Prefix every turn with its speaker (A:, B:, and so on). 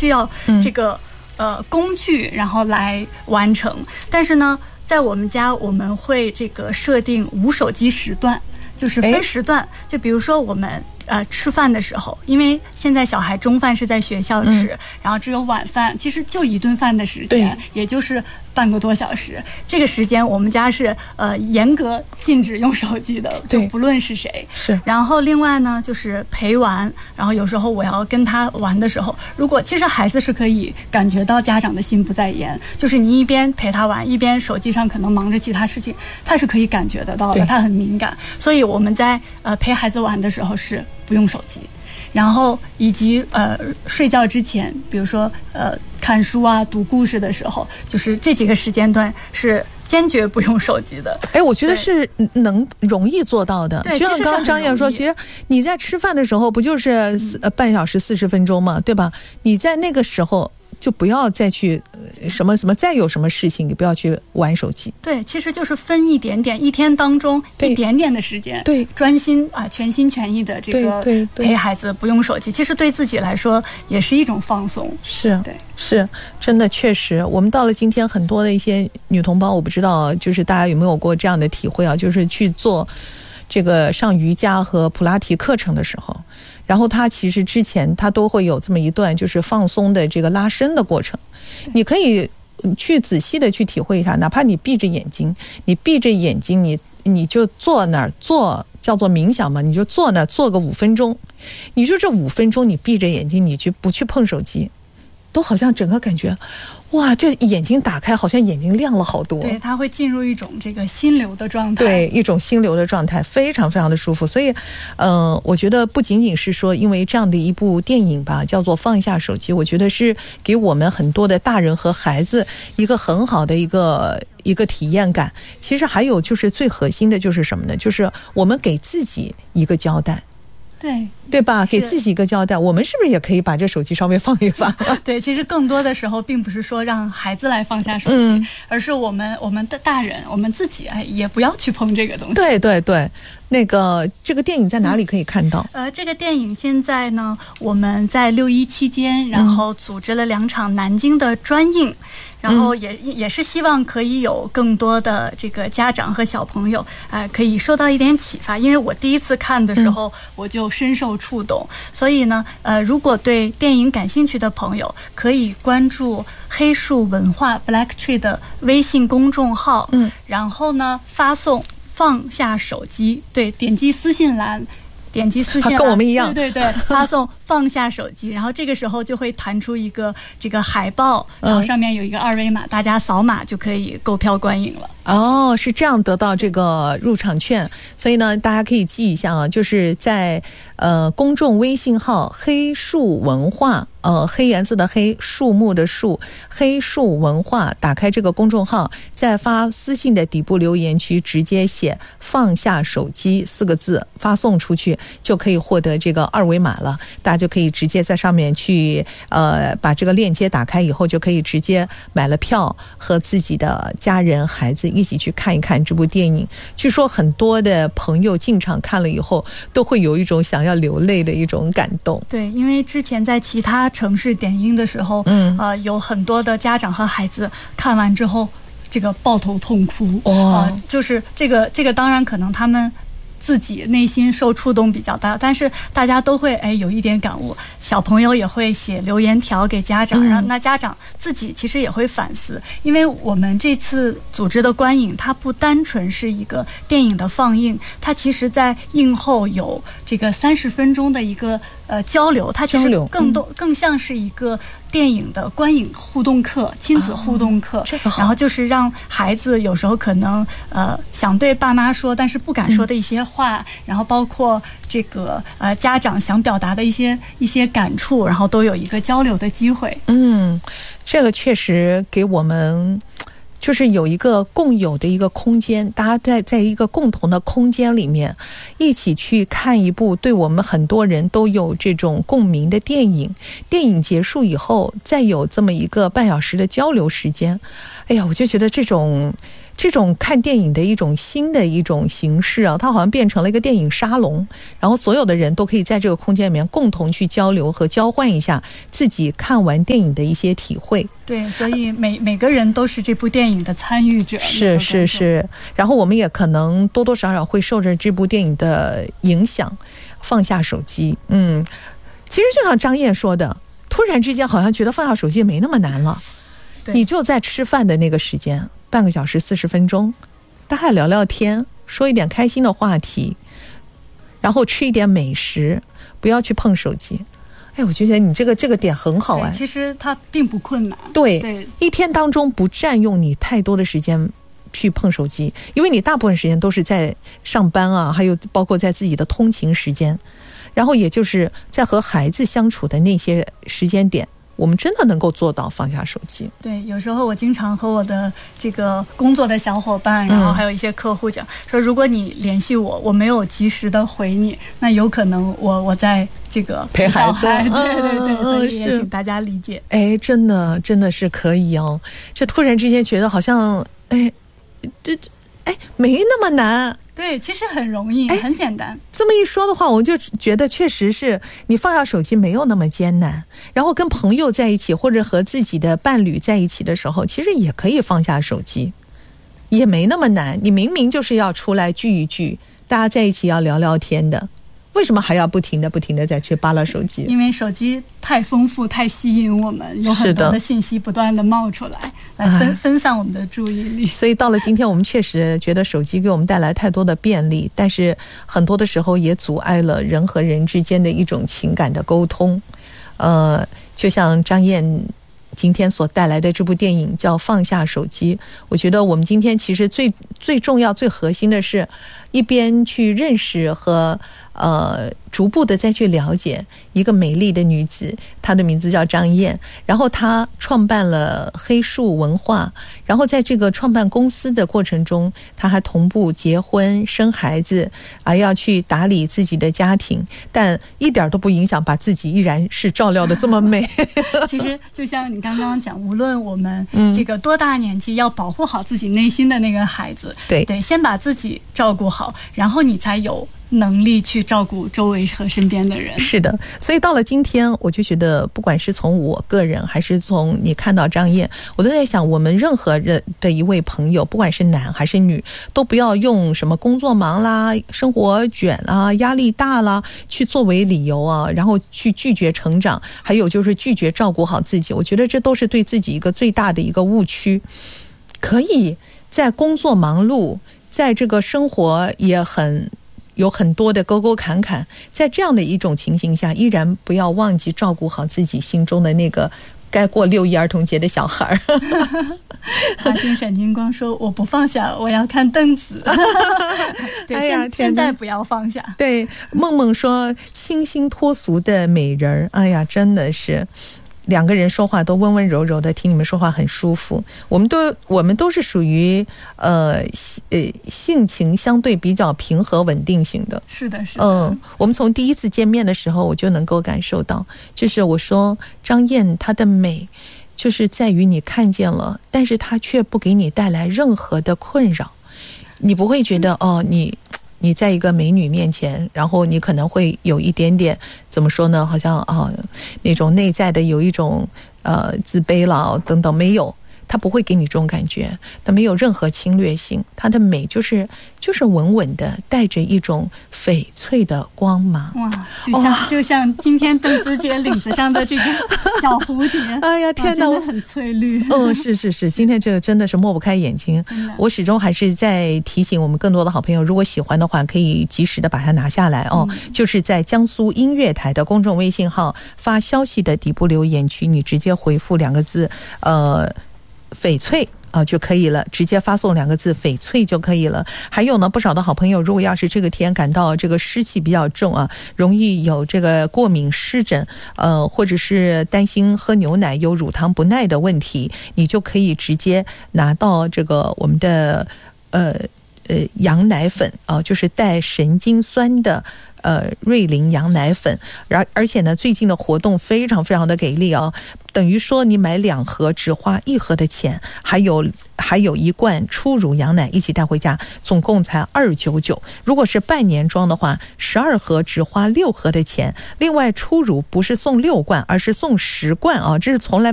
A: 需要这个工具然后来完成。但是呢，在我们家我们会这个设定无手机时段，就是分时段。就比如说我们吃饭的时候，因为现在小孩中饭是在学校吃，然后只有晚饭，其实就一顿饭的时间，也就是半个多小时。这个时间我们家是严格禁止用手机的，就不论是谁。
B: 是。
A: 然后另外呢，就是陪玩，然后有时候我要跟他玩的时候，如果其实孩子是可以感觉到家长的心不在焉，就是你一边陪他玩，一边手机上可能忙着其他事情，他是可以感觉得到的，他很敏感。所以我们在陪孩子玩的时候是不用手机，然后以及睡觉之前，比如说看书啊、读故事的时候，就是这几个时间段是坚决不用手机的。
B: 哎，我觉得是容易做到的。就像刚刚张燕说，其实你在吃饭的时候不就是半小时40分钟嘛，对吧？你在那个时候就不要再去什么再有什么事情，你不要去玩手机。
A: 对，其实就是分一点点，一天当中一点点的时间，对，专心全心全意的这个陪孩子，不用手机。其实对自己来说也是一种放松。
B: 是，对，是真的，确实，我们到了今天，很多的一些女同胞，我不知道就是大家有没有过这样的体会啊，就是去做这个上瑜伽和普拉提课程的时候。然后他其实之前他都会有这么一段就是放松的这个拉伸的过程，你可以去仔细的去体会一下，哪怕你闭着眼睛，你就坐那儿做，叫做冥想嘛，你就坐那儿做个5分钟，你就这5分钟你闭着眼睛，你不去碰手机，都好像整个感觉哇，这眼睛打开好像眼睛亮了好多。
A: 对，它会进入一种这个心流的状态。
B: 对，一种心流的状态，非常非常的舒服。所以我觉得不仅仅是说因为这样的一部电影吧，叫做放下手机，我觉得是给我们很多的大人和孩子一个很好的一个体验感。其实还有就是最核心的就是什么呢？就是我们给自己一个交代。对吧？给自己一个交代，我们是不是也可以把这手机稍微放一放？
A: 对，其实更多的时候并不是说让孩子来放下手机，而是我们的大人，我们自己也不要去碰这个东西。
B: 对对对，那个这个电影在哪里可以看到？
A: 这个电影现在呢，我们在6·1期间，然后组织了2场南京的专映。然后也是希望可以有更多的这个家长和小朋友可以受到一点启发，因为我第一次看的时候我就深受触动。所以呢如果对电影感兴趣的朋友，可以关注黑树文化 Black Tree 的微信公众号，然后呢发送放下手机，对，点击私信栏，跟我们一样，对，发送放下手机，然后这个时候就会弹出一个这个海报，然后上面有一个2维码，大家扫码就可以购票观影了。
B: 哦，是这样得到这个入场券，所以呢，大家可以记一下啊，就是在公众微信号黑树文化，黑颜色的黑，树木的树，黑树文化，打开这个公众号，在发私信的底部留言区直接写放下手机4个字发送出去，就可以获得这个2维码了。大家就可以直接在上面去把这个链接打开以后，就可以直接买了票，和自己的家人孩子一起去看一看这部电影。据说很多的朋友进场看了以后都会有一种想要流泪的一种感动。
A: 对，因为之前在其他城市点映的时候有很多的家长和孩子看完之后这个抱头痛哭。就是这个当然可能他们自己内心受触动比较大，但是大家都会有一点感悟，小朋友也会写留言条给家长，然后那家长自己其实也会反思，因为我们这次组织的观影，它不单纯是一个电影的放映，它其实在映后有这个30分钟的一个交流，它其实更像是一个电影的观影互动课，亲子互动课，然后就是让孩子有时候可能想对爸妈说但是不敢说的一些话，然后包括这个家长想表达的一些感触，然后都有一个交流的机会。
B: 这个确实给我们就是有一个共有的一个空间，大家在一个共同的空间里面一起去看一部对我们很多人都有这种共鸣的电影。电影结束以后再有这么一个半小时的交流时间，哎呀，我就觉得这种这种看电影的一种新的一种形式啊，它好像变成了一个电影沙龙，然后所有的人都可以在这个空间里面共同去交流和交换一下自己看完电影的一些体会。
A: 对，所以每个人都是这部电影的参与者。
B: 是，然后我们也可能多多少少会受着这部电影的影响，放下手机。其实就像张燕说的，突然之间好像觉得放下手机没那么难了。你就在吃饭的那个时间，半个小时40分钟，大家聊聊天，说一点开心的话题，然后吃一点美食，不要去碰手机。我觉得你这个点很好哎。
A: 其实它并不困难。
B: 对，一天当中不占用你太多的时间去碰手机，因为你大部分时间都是在上班啊，还有包括在自己的通勤时间，然后也就是在和孩子相处的那些时间点，我们真的能够做到放下手机。
A: 对，有时候我经常和我的这个工作的小伙伴，然后还有一些客户讲说，如果你联系我，我没有及时的回你，那有可能我在这个
B: 陪孩子。
A: 对，所以也请大家理解。
B: 真的是可以哦。这突然之间觉得好像没那么难。
A: 对，其实很容易，很简单。
B: 这么一说的话，我就觉得确实是你放下手机没有那么艰难，然后跟朋友在一起或者和自己的伴侣在一起的时候，其实也可以放下手机，也没那么难。你明明就是要出来聚一聚，大家在一起要聊聊天的，为什么还要不停的再去扒拉手机？
A: 因为手机太丰富，太吸引我们，有很多的信息不断的冒出来，来分散我们的注意力。
B: 所以到了今天，我们确实觉得手机给我们带来太多的便利，但是很多的时候也阻碍了人和人之间的一种情感的沟通。就像张燕今天所带来的这部电影叫《放下手机》，我觉得我们今天其实最重要、最核心的是，一边去认识和逐步的再去了解一个美丽的女子，她的名字叫张燕，然后她创办了黑树文化，然后在这个创办公司的过程中，她还同步结婚生孩子，要去打理自己的家庭，但一点都不影响把自己依然是照料的这么美。
A: 其实就像你刚刚讲，无论我们这个多大年纪，要保护好自己内心的那个孩子。对，先把自己照顾好，然后你才有能力去照顾周围和身边的人。
B: 是的，所以到了今天，我就觉得不管是从我个人还是从你看到张燕，我都在想，我们任何人的一位朋友，不管是男还是女，都不要用什么工作忙啦、生活卷啦、压力大啦去作为理由啊，然后去拒绝成长，还有就是拒绝照顾好自己。我觉得这都是对自己一个最大的一个误区。可以在工作忙碌，在这个生活也有很多的沟沟坎坎，在这样的一种情形下，依然不要忘记照顾好自己心中的那个该过6·1儿童节的小孩。
A: 华星闪金光说：“我不放下，我要看邓紫。”对，现在不要放下。对，
B: 梦梦说：“清新脱俗的美人儿。”真的是。两个人说话都温温柔柔的，听你们说话很舒服。我们都是属于性情相对比较平和稳定型的。
A: 是的，是的。
B: 我们从第一次见面的时候，我就能够感受到，就是我说张燕她的美，就是在于你看见了，但是她却不给你带来任何的困扰，你不会觉得你在一个美女面前，然后你可能会有一点点怎么说呢？好像那种内在的有一种自卑了等等，没有，它不会给你这种感觉，它没有任何侵略性，它的美就是稳稳的，带着一种翡翠的光芒。
A: 哇，就像今天邓紫姐领子上的这个小蝴蝶。
B: 哎呀，天哪，
A: 真的很翠绿。
B: 是，今天这个真的是抹不开眼睛。我始终还是在提醒我们更多的好朋友，如果喜欢的话，可以及时的把它拿下来就是在江苏音乐台的公众微信号发消息的底部留言区，你直接回复2个字翡翠就可以了，直接发送2个字翡翠就可以了。还有呢，不少的好朋友，如果要是这个天感到这个湿气比较重容易有这个过敏湿疹或者是担心喝牛奶有乳糖不耐的问题，你就可以直接拿到这个我们的羊奶粉啊，就是带神经酸的瑞麟羊奶粉，而且呢，最近的活动非常非常的给力啊，等于说你买2盒只花1盒的钱，还有1罐初乳羊奶一起带回家，总共才299。如果是半年装的话，12盒只花6盒的钱。另外初乳不是送6罐，而是送10罐啊，这是从来